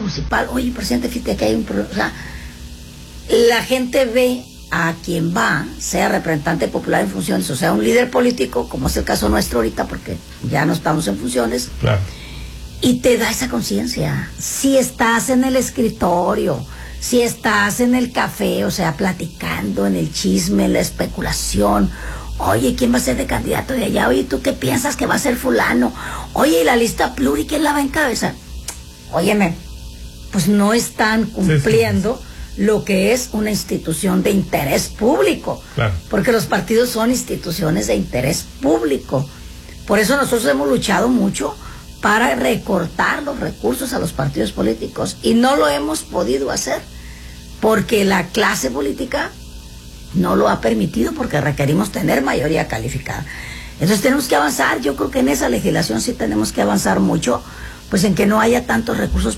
municipal, oye, presidente, fíjate que hay un problema. O sea, la gente ve a quien va, sea representante popular en funciones, o sea, un líder político, como es el caso nuestro ahorita, porque ya no estamos en funciones, claro, y te da esa conciencia. Si estás en el escritorio, si estás en el café, o sea, platicando en el chisme, en la especulación, oye, ¿quién va a ser de candidato de allá? Oye, ¿tú qué piensas que va a ser fulano? Oye, ¿y la lista pluri quién la va a encabezar? Óyeme, pues no están cumpliendo lo que es una institución de interés público, claro, porque los partidos son instituciones de interés público. Por eso nosotros hemos luchado mucho para recortar los recursos a los partidos políticos, y no lo hemos podido hacer porque la clase política no lo ha permitido, porque requerimos tener mayoría calificada. Entonces tenemos que avanzar. Yo creo que en esa legislación sí tenemos que avanzar mucho, pues en que no haya tantos recursos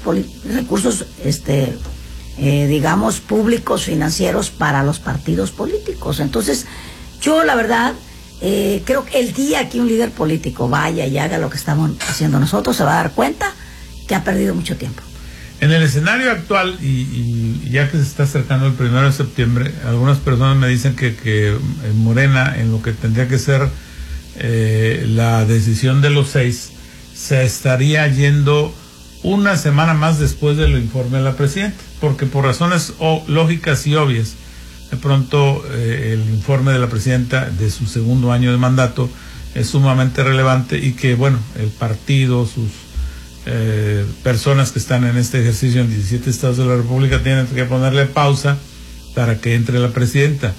digamos, públicos, financieros para los partidos políticos. Entonces, yo la verdad, creo que el día que un líder político vaya y haga lo que estamos haciendo nosotros, se va a dar cuenta que ha perdido mucho tiempo. En el escenario actual, y ya que se está acercando el 1 de septiembre, algunas personas me dicen que Morena, en lo que tendría que ser la decisión de los 6, se estaría yendo una semana más después del informe de la presidenta, porque por razones lógicas y obvias, de pronto el informe de la presidenta de su segundo año de mandato es sumamente relevante, y que, bueno, el partido, sus personas que están en este ejercicio en 17 estados de la República tienen que ponerle pausa para que entre la presidenta.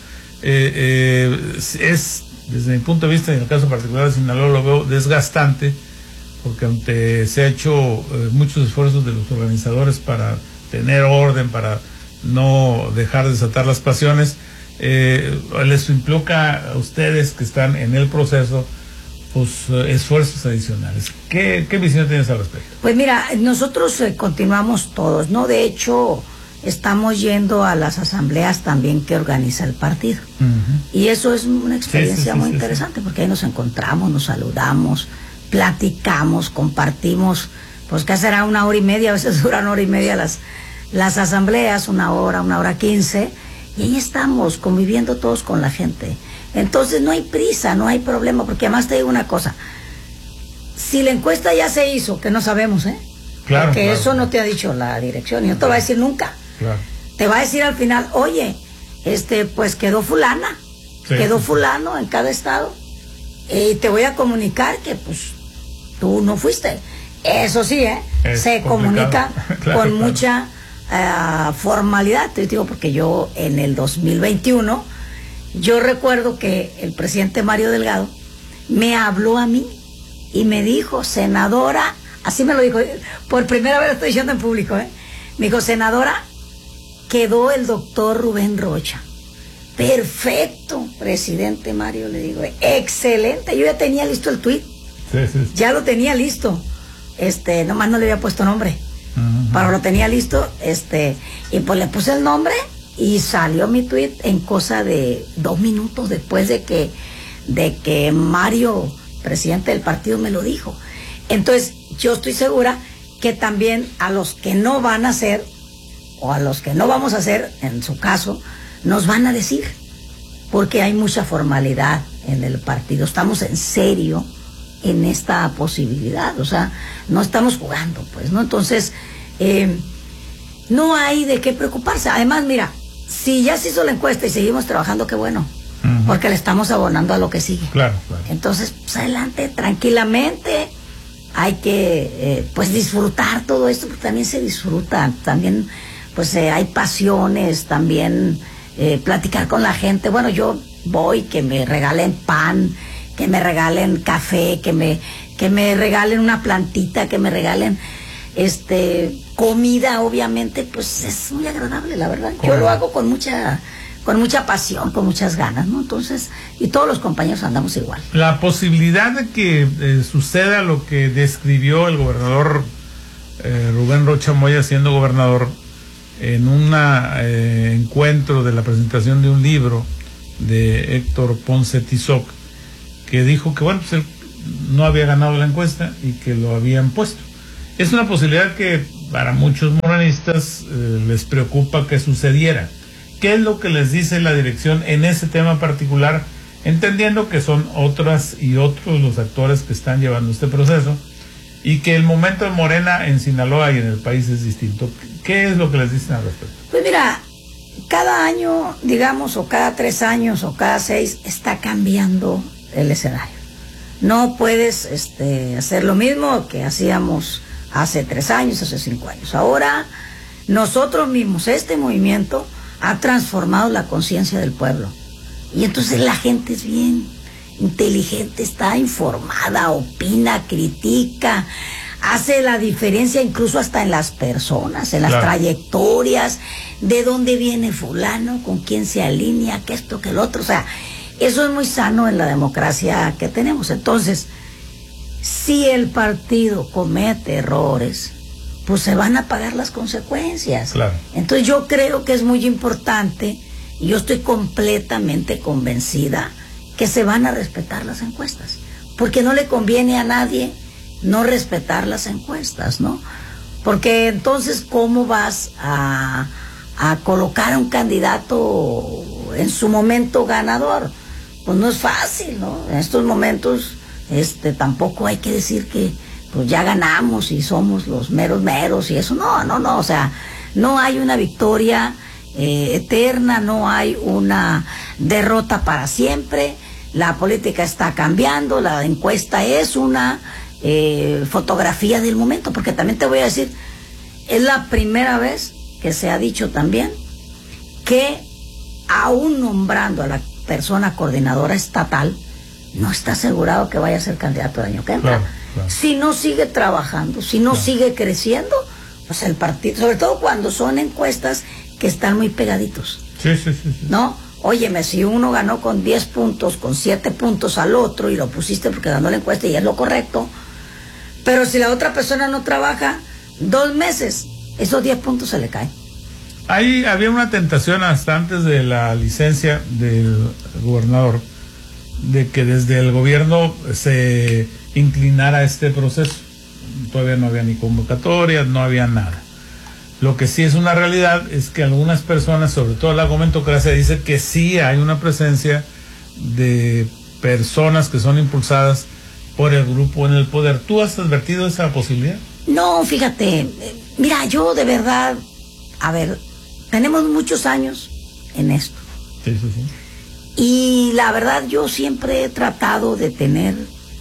Es, desde mi punto de vista, en el caso particular de Sinaloa, lo veo desgastante, porque aunque se ha hecho muchos esfuerzos de los organizadores para tener orden, para no dejar desatar las pasiones, les implica a ustedes que están en el proceso, pues, esfuerzos adicionales. ¿Qué visión tienes al respecto? Pues mira, nosotros continuamos todos, ¿no? De hecho, estamos yendo a las asambleas también que organiza el partido. Y eso es una experiencia muy interesante, porque ahí nos encontramos, nos saludamos, platicamos, compartimos, pues que será 1 hora y media, a veces duran 1 hora y media las asambleas, 1 hora 15, y ahí estamos conviviendo todos con la gente. Entonces no hay prisa, no hay problema, porque además te digo una cosa, si la encuesta ya se hizo, que no sabemos, claro, porque claro, eso no te ha dicho la dirección, y no te va a decir nunca, claro, te va a decir al final, oye, pues quedó fulana, quedó fulano en cada estado, y te voy a comunicar que pues tú no fuiste. Eso sí, se comunica claro, con mucha formalidad. Te digo, porque yo en el 2021, yo recuerdo que el presidente Mario Delgado me habló a mí y me dijo, senadora, así me lo dijo, por primera vez lo estoy diciendo en público, me dijo, senadora, quedó el doctor Rubén Rocha. Perfecto, presidente Mario, le digo, excelente. Yo ya tenía listo el tuit, ya lo tenía listo, nomás no le había puesto nombre, pero lo tenía listo, y pues le puse el nombre y salió mi tuit en cosa de 2 minutos después de que Mario, presidente del partido, me lo dijo. Entonces yo estoy segura que también a los que no van a hacer, o a los que no vamos a hacer, en su caso, nos van a decir, porque hay mucha formalidad en el partido. Estamos en serio en esta posibilidad, o sea, no estamos jugando, pues, ¿no? Entonces, no hay de qué preocuparse. Además, mira, si ya se hizo la encuesta y seguimos trabajando, qué bueno, porque le estamos abonando a lo que sigue. Claro, claro. Entonces, pues adelante, tranquilamente, hay que, pues, disfrutar todo esto, porque también se disfruta, también, pues, hay pasiones, también platicar con la gente. Bueno, yo voy, que me regalen pan, que me regalen café, que me regalen una plantita, que me regalen comida, obviamente, pues es muy agradable, la verdad. Yo lo hago con mucha pasión, con muchas ganas, ¿no? Entonces, y todos los compañeros andamos igual. La posibilidad de que suceda lo que describió el gobernador Rubén Rocha Moya siendo gobernador en un encuentro de la presentación de un libro de Héctor Ponce Tizoc, que dijo que, bueno, pues él no había ganado la encuesta y que lo habían puesto. Es una posibilidad que para muchos morenistas panistas les preocupa que sucediera. ¿Qué es lo que les dice la dirección en ese tema particular? Entendiendo que son otras y otros los actores que están llevando este proceso y que el momento de Morena en Sinaloa y en el país es distinto. ¿Qué es lo que les dicen al respecto? Pues mira, cada año, digamos, o cada 3 años o cada 6 está cambiando el escenario. No puedes hacer lo mismo que hacíamos hace 3 años, hace 5 años. Ahora, nosotros mismos, este movimiento ha transformado la conciencia del pueblo. Y entonces la gente es bien inteligente, está informada, opina, critica, hace la diferencia incluso hasta en las personas, en las trayectorias, de dónde viene fulano, con quién se alinea, que esto, que el otro. O sea, eso es muy sano en la democracia que tenemos. Entonces, si el partido comete errores, pues se van a pagar las consecuencias. Claro. Entonces yo creo que es muy importante, y yo estoy completamente convencida que se van a respetar las encuestas, porque no le conviene a nadie no respetar las encuestas, ¿no? Porque entonces, ¿cómo vas a colocar a un candidato en su momento ganador? Pues no es fácil, ¿no? En estos momentos tampoco hay que decir que pues ya ganamos y somos los meros y eso. No, o sea, no hay una victoria eterna, no hay una derrota para siempre. La política está cambiando, la encuesta es una fotografía del momento, porque también te voy a decir, es la primera vez que se ha dicho también que aún nombrando a la persona coordinadora estatal, no está asegurado que vaya a ser candidato el año que entra. Claro. Si no sigue trabajando, si no sigue creciendo, pues el partido, sobre todo cuando son encuestas que están muy pegaditos. Sí. ¿No? Óyeme, si uno ganó con 10 puntos, con 7 puntos al otro y lo pusiste porque ganó la encuesta y es lo correcto, pero si la otra persona no trabaja 2 meses, esos 10 puntos se le caen. Ahí había una tentación hasta antes de la licencia del gobernador de que desde el gobierno se inclinara este proceso. Todavía no había ni convocatorias, no había nada. Lo que sí es una realidad es que algunas personas, sobre todo la argumentocracia, dice que sí hay una presencia de personas que son impulsadas por el grupo en el poder. ¿Tú has advertido esa posibilidad? No, fíjate, mira, yo de verdad, a ver, tenemos muchos años en esto. Sí. Y la verdad yo siempre he tratado de tener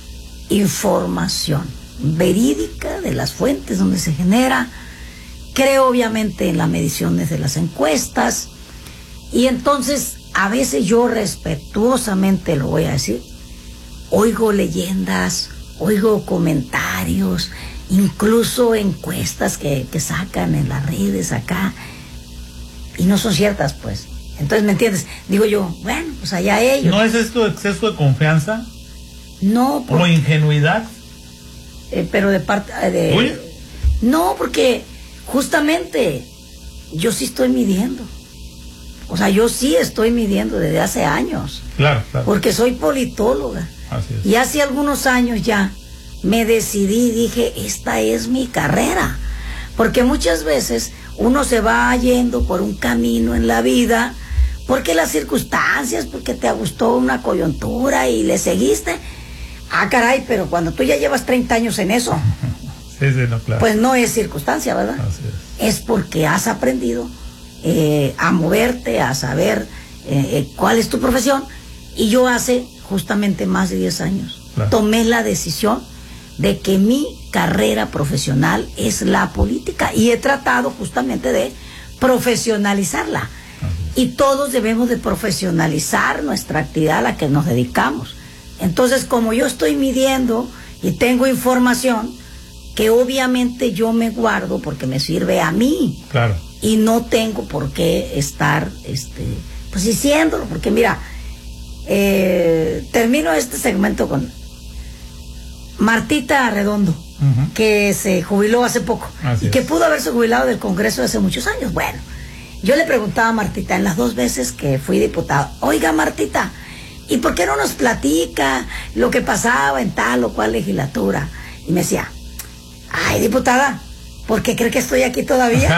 información verídica de las fuentes donde se genera. Creo obviamente en las mediciones de las encuestas, y entonces a veces yo respetuosamente lo voy a decir, oigo leyendas, oigo comentarios, incluso encuestas que sacan en las redes acá y no son ciertas, pues. Entonces, ¿me entiendes? Digo yo, bueno, pues allá ellos. ¿No es esto exceso de confianza? No. ¿Como ingenuidad? Pero de parte de... ¿Uy? No, porque justamente yo sí estoy midiendo. O sea, yo sí estoy midiendo desde hace años. Claro. Porque soy politóloga. Así es. Y hace algunos años ya me decidí y dije, esta es mi carrera. Porque muchas veces uno se va yendo por un camino en la vida, porque las circunstancias, porque te gustó una coyuntura y le seguiste. Ah, caray, pero cuando tú ya llevas 30 años en eso, sí, no, claro. Pues no es circunstancia, ¿verdad? Así es. Es porque has aprendido a moverte, a saber cuál es tu profesión. Y yo hace justamente más de 10 años tomé la decisión de que mi carrera profesional es la política, y he tratado justamente de profesionalizarla. Y todos debemos de profesionalizar nuestra actividad a la que nos dedicamos. Entonces, como yo estoy midiendo y tengo información que obviamente yo me guardo porque me sirve a mí. Claro. Y no tengo por qué estar pues diciéndolo, porque mira, termino este segmento con Martita Redondo, que se jubiló hace poco. Así y que pudo haberse jubilado del Congreso hace muchos años. Bueno, yo le preguntaba a Martita en las 2 veces que fui diputada, oiga Martita, ¿y por qué no nos platica lo que pasaba en tal o cual legislatura? Y me decía, ay diputada, ¿por qué cree que estoy aquí todavía?